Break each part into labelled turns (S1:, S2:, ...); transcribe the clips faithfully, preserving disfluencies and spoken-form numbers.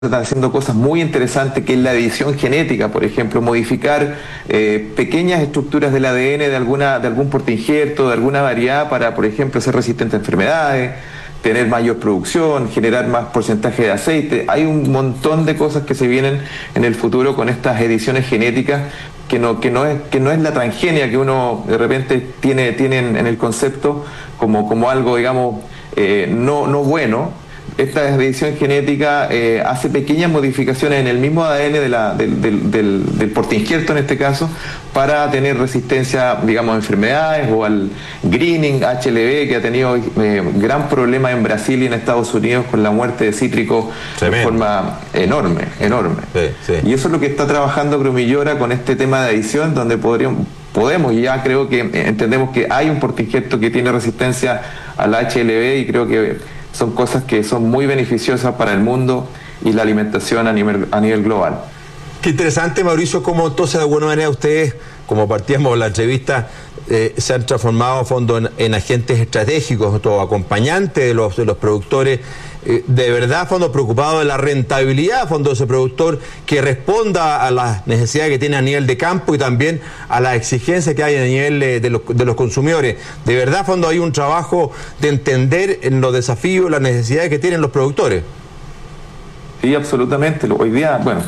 S1: está haciendo cosas muy interesantes, que es la edición genética, por ejemplo, modificar eh, pequeñas estructuras del A D N de alguna de algún portainjerto, de alguna variedad para, por ejemplo, ser resistente a enfermedades, tener mayor producción, generar más porcentaje de aceite. Hay un montón de cosas que se vienen en el futuro con estas ediciones genéticas que no que no es que no es la transgenia que uno de repente tiene tiene en, en el concepto como como algo, digamos, eh, no no bueno. Esta edición genética eh, hace pequeñas modificaciones en el mismo A D N de la, del, del, del, del portainjerto en este caso, para tener resistencia, digamos, a enfermedades, o al greening, H L V, que ha tenido eh, gran problema en Brasil y en Estados Unidos con la muerte de cítricos de forma enorme, enorme. Sí, sí. Y eso es lo que está trabajando Agromillora con este tema de edición, donde podríamos, podemos, y ya creo que entendemos que hay un portainjerto que tiene resistencia al H L V, y creo que son cosas que son muy beneficiosas para el mundo y la alimentación a nivel, a nivel global.
S2: Qué interesante, Mauricio, cómo entonces de alguna manera ustedes, como partíamos la entrevista, eh, se han transformado a fondo en, en agentes estratégicos, todo acompañantes de los, de los productores, eh, de verdad, a fondo preocupado de la rentabilidad, a fondo de ese productor, que responda a las necesidades que tiene a nivel de campo y también a las exigencias que hay a nivel de, de, los, de los consumidores. De verdad, a fondo hay un trabajo de entender en los desafíos, las necesidades que tienen los productores.
S1: Sí, absolutamente. Hoy día, bueno,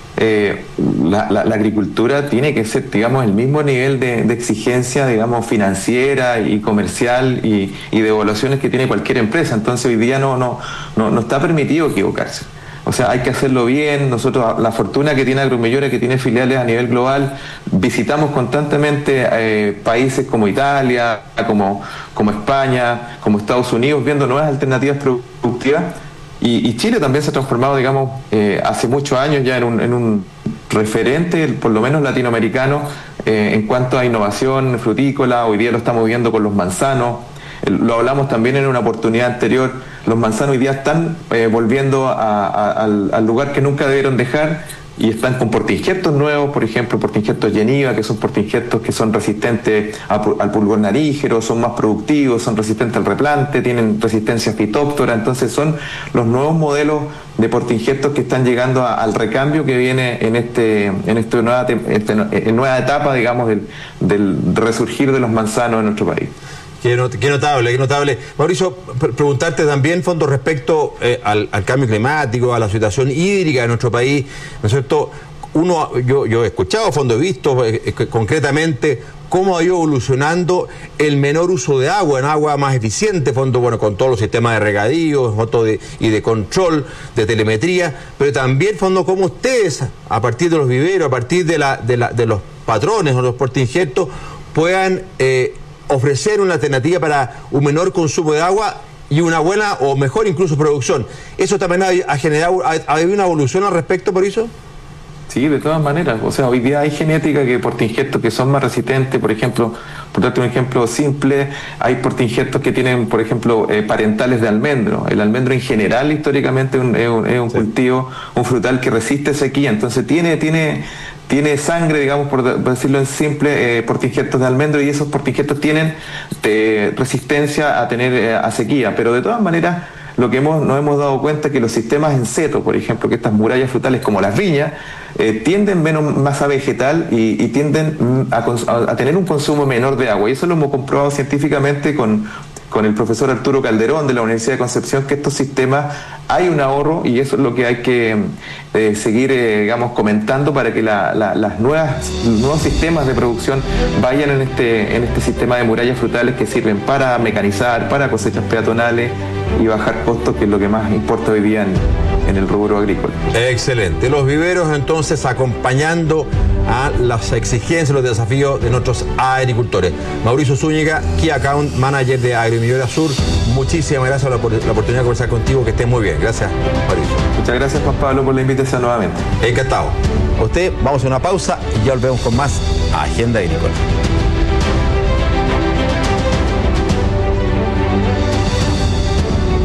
S1: Eh, la, la, la agricultura tiene que ser, digamos, el mismo nivel de, de exigencia, digamos, financiera y comercial y, y de evaluaciones que tiene cualquier empresa. Entonces hoy día no, no, no, no está permitido equivocarse. O sea, hay que hacerlo bien. Nosotros, la fortuna que tiene Agromillora, que tiene filiales a nivel global, visitamos constantemente eh, países como Italia, como, como España, como Estados Unidos, viendo nuevas alternativas productivas. Y, y Chile también se ha transformado, digamos, eh, hace muchos años ya en un, en un referente, por lo menos latinoamericano, eh, en cuanto a innovación frutícola. Hoy día lo estamos viendo con los manzanos. Lo hablamos también en una oportunidad anterior. Los manzanos hoy día están eh, volviendo a, a, al, al lugar que nunca debieron dejar, y están con portainjertos nuevos, por ejemplo, portainjertos Geniva, que son portainjertos que son resistentes a, al pulgón narígero, son más productivos, son resistentes al replante, tienen resistencia a fitóptora. Entonces son los nuevos modelos de portainjertos que están llegando a, al recambio que viene en este en esta nueva, este, en nueva etapa, digamos, del, del resurgir de los manzanos en nuestro país.
S2: Qué, not, qué notable, qué notable. Mauricio, preguntarte también, fondo, respecto eh, al, al cambio climático, a la situación hídrica de nuestro país, ¿no es cierto? Uno, yo, yo he escuchado, fondo, he visto eh, eh, concretamente cómo ha ido evolucionando el menor uso de agua, en agua más eficiente, fondo, bueno, con todos los sistemas de regadío, fondo de, y de control, de telemetría, pero también, fondo, cómo ustedes, a partir de los viveros, a partir de, la, de, la, de los patrones o los portainjertos, puedan eh, ofrecer una alternativa para un menor consumo de agua y una buena o mejor incluso producción. ¿Eso también ha, ha generado, ha, ha habido una evolución al respecto por eso?
S1: Sí, de todas maneras. O sea, hoy día hay genética que portainjertos que son más resistentes. Por ejemplo, por darte un ejemplo simple, hay portainjertos que tienen, por ejemplo, eh, parentales de almendro. El almendro en general históricamente es un, es un, es un sí. cultivo, un frutal que resiste sequía. Entonces tiene, tiene, tiene sangre, digamos, por decirlo en simple, eh, portainjertos de almendro, y esos portainjertos tienen eh, resistencia a tener eh, a sequía. Pero de todas maneras, lo que hemos, nos hemos dado cuenta es que los sistemas en seto, por ejemplo, que estas murallas frutales como las viñas, eh, tienden menos masa vegetal y, y tienden a, a, a tener un consumo menor de agua. Y eso lo hemos comprobado científicamente con, con el profesor Arturo Calderón de la Universidad de Concepción, que estos sistemas hay un ahorro, y eso es lo que hay que eh, seguir, eh, digamos, comentando para que la, la, las nuevas, los nuevos sistemas de producción vayan en este, en este sistema de murallas frutales que sirven para mecanizar, para cosechas peatonales y bajar costos, que es lo que más importa hoy día en, en el rubro agrícola.
S2: Excelente. Los viveros entonces acompañando a las exigencias, los desafíos de nuestros agricultores. Mauricio Zúñiga, Key Account Manager de Agromillora Sur, muchísimas gracias por la, la oportunidad de conversar contigo, que estés muy bien. Gracias, Mauricio.
S1: Muchas gracias, Juan Pablo, por la invitación nuevamente.
S2: Encantado. A usted, vamos a una pausa y ya volvemos con más Agenda Agrícola.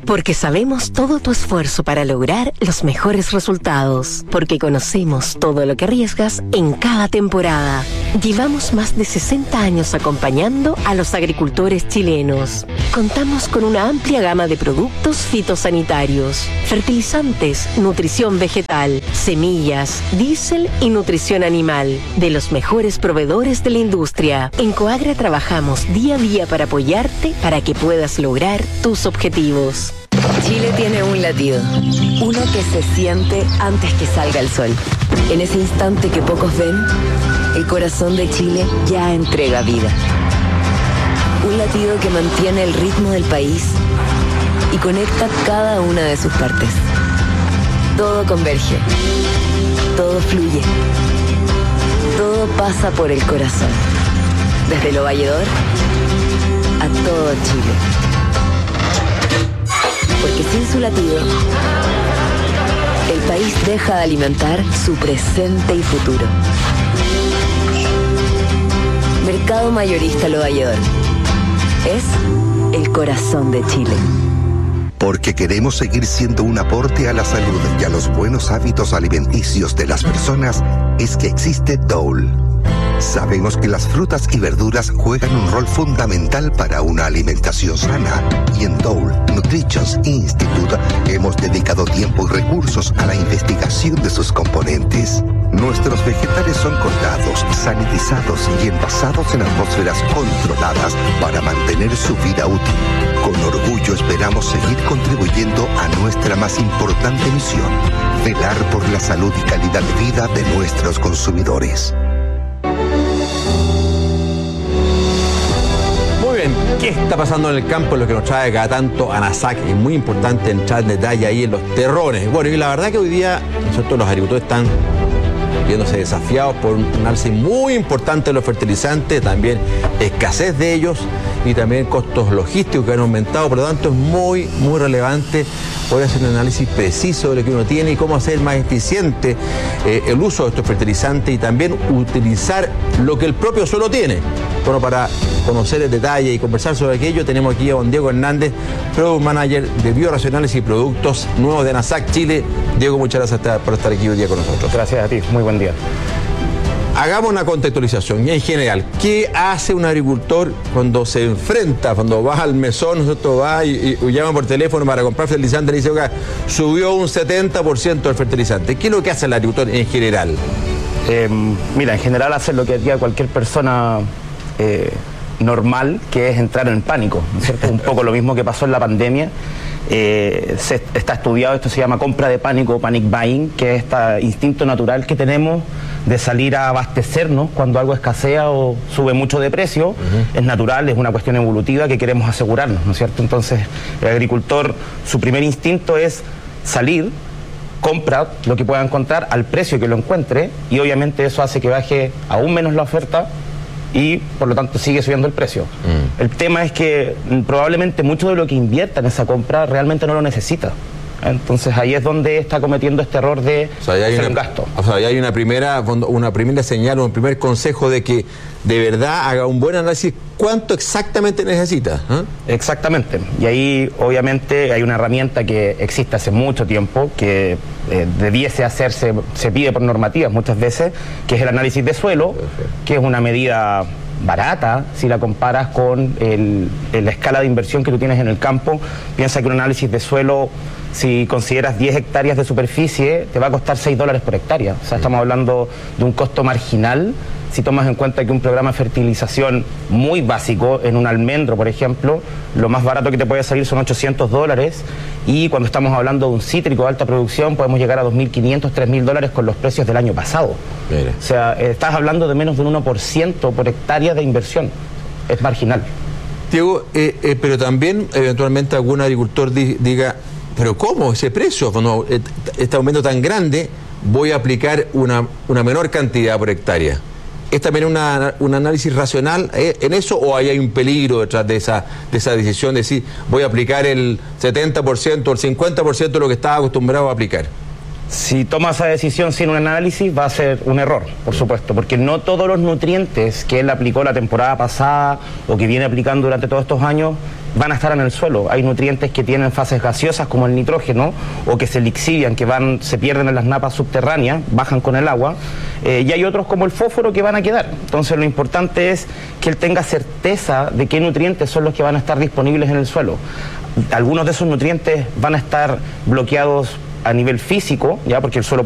S3: Porque sabemos todo tu esfuerzo para lograr los mejores resultados. Porque conocemos todo lo que arriesgas en cada temporada. Llevamos más de sesenta años acompañando a los agricultores chilenos. Contamos con una amplia gama de productos fitosanitarios, fertilizantes, nutrición vegetal, semillas, diésel y nutrición animal, de los mejores proveedores de la industria. En Coagra trabajamos día a día para apoyarte para que puedas lograr tus objetivos.
S4: Chile tiene un latido, uno que se siente antes que salga el sol. En ese instante que pocos ven, el corazón de Chile ya entrega vida. Un latido que mantiene el ritmo del país y conecta cada una de sus partes. Todo converge, todo fluye, todo pasa por el corazón. Desde Lo Valledor a todo Chile. Porque sin su latido, el país deja de alimentar su presente y futuro. Mercado Mayorista Lo Valledor. Es el corazón de Chile.
S5: Porque queremos seguir siendo un aporte a la salud y a los buenos hábitos alimenticios de las personas, es que existe Dole. Sabemos que las frutas y verduras juegan un rol fundamental para una alimentación sana, y en Dole Nutrition Institute hemos dedicado tiempo y recursos a la investigación de sus componentes. Nuestros vegetales son cortados, sanitizados y envasados en atmósferas controladas para mantener su vida útil. Con orgullo esperamos seguir contribuyendo a nuestra más importante misión: velar por la salud y calidad de vida de nuestros consumidores.
S2: ¿Qué está pasando en el campo? Lo que nos trae cada tanto ANASAC. Es muy importante entrar en detalle ahí en los terrones. Bueno, y la verdad que hoy día nosotros los agricultores están viéndose desafiados por un análisis muy importante de los fertilizantes, también escasez de ellos y también costos logísticos que han aumentado. Por lo tanto, es muy, muy relevante poder hacer un análisis preciso de lo que uno tiene y cómo hacer más eficiente eh, el uso de estos fertilizantes y también utilizar lo que el propio suelo tiene. Bueno, para conocer el detalle y conversar sobre aquello, tenemos aquí a don Diego Hernández, Product Manager de Bioracionales y Productos Nuevos de ANASAC Chile. Diego, muchas gracias por estar aquí hoy día con nosotros.
S6: Gracias a ti, muy buen día.
S2: Hagamos una contextualización y en general, ¿qué hace un agricultor cuando se enfrenta, cuando va al mesón, nosotros va y, y llama por teléfono para comprar fertilizante y le dice, oiga, subió un setenta por ciento el fertilizante? ¿Qué es lo que hace el agricultor en general?
S6: Eh, mira, en general hace lo que haría cualquier persona eh, normal, que es entrar en pánico, ¿no es cierto? Un poco lo mismo que pasó en la pandemia. Eh, se, está estudiado, esto se llama compra de pánico o panic buying, que es este instinto natural que tenemos de salir a abastecernos cuando algo escasea o sube mucho de precio. Uh-huh. Es natural, es una cuestión evolutiva que queremos asegurarnos, ¿no es cierto? Entonces, el agricultor, su primer instinto es salir, compra lo que pueda encontrar al precio que lo encuentre, y obviamente eso hace que baje aún menos la oferta y por lo tanto sigue subiendo el precio. Mm. El tema es que probablemente mucho de lo que invierta en esa compra realmente no lo necesita. Entonces ahí es donde está cometiendo este error de
S2: o sea, hacer
S6: una,
S2: un gasto. O sea, ahí hay una primera, una primera señal, un primer consejo de que de verdad haga un buen análisis. ¿Cuánto exactamente necesita? ¿Eh?
S6: Exactamente. Y ahí obviamente hay una herramienta que existe hace mucho tiempo, que eh, debiese hacerse, se pide por normativas muchas veces, que es el análisis de suelo, que es una medida barata si la comparas con el, el, la escala de inversión que tú tienes en el campo. Piensa que un análisis de suelo, si consideras diez hectáreas de superficie, te va a costar seis dólares por hectárea. O sea, estamos hablando de un costo marginal si tomas en cuenta que un programa de fertilización muy básico, en un almendro, por ejemplo, lo más barato que te puede salir son ochocientos dólares, y cuando estamos hablando de un cítrico de alta producción podemos llegar a dos mil quinientos, tres mil dólares con los precios del año pasado. Mira. O sea, estás hablando de menos de un uno por ciento por hectárea de inversión. Es marginal.
S2: Diego, eh, eh, pero también eventualmente algún agricultor di, diga, pero ¿cómo ese precio? Cuando este aumento tan grande, voy a aplicar una, una menor cantidad por hectárea. ¿Es también una, un análisis racional en eso, o ahí hay un peligro detrás de esa, de esa decisión de decir voy a aplicar el setenta por ciento o el cincuenta por ciento de lo que estaba acostumbrado a aplicar?
S6: Si toma esa decisión sin un análisis va a ser un error, por supuesto, porque no todos los nutrientes que él aplicó la temporada pasada o que viene aplicando durante todos estos años van a estar en el suelo. Hay nutrientes que tienen fases gaseosas como el nitrógeno o que se lixivian, que van, se pierden en las napas subterráneas, bajan con el agua, eh, y hay otros como el fósforo que van a quedar. Entonces lo importante es que él tenga certeza de qué nutrientes son los que van a estar disponibles en el suelo. Algunos de esos nutrientes van a estar bloqueados a nivel físico, ya porque el suelo